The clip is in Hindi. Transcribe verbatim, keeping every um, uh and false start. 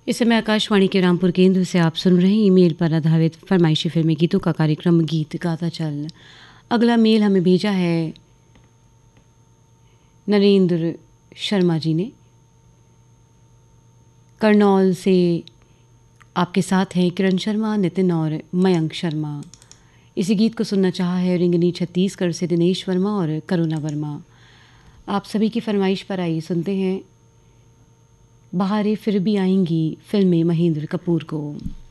इस समय आकाशवाणी के रामपुर केंद्र से आप सुन रहे हैं ईमेल पर आधारित फरमाइशी फिल्मी गीतों का कार्यक्रम गीत गाता चल। अगला मेल हमें भेजा है नरेंद्र शर्मा जी ने। करनौल से आपके साथ हैं किरण शर्मा, नितिन और मयंक शर्मा। इसी गीत को सुनना चाहा है रिंगनी छत्तीसगढ़ से दिनेश वर्मा और करुणा वर्मा। आप सभी की फरमाइश पर आइए सुनते हैं बहारें फिर भी आएंगी फिल्म में महेंद्र कपूर को।